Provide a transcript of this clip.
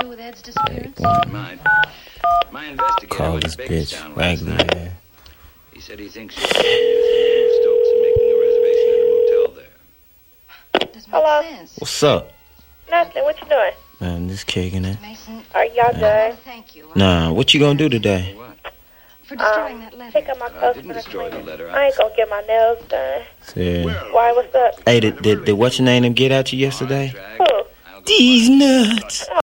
do with Ed's disappearance? My investigator Call went this to bitch Bakerstown last Raggedy, night. man. He said he thinks she's using Stokes and making a reservation at a motel there. Doesn't Hello? make sense. What's up? Nothing. What you doing? Man, just kicking it. Mason, Are y'all done? thank you. Nah, what you gonna do today? What? For destroying that letter. Pick up my I clothes didn't when I destroy the clean. letter. I ain't gonna get my nails done. Yeah. Why? What's up? Hey, did what's your name them get at you yesterday? Who? These nuts.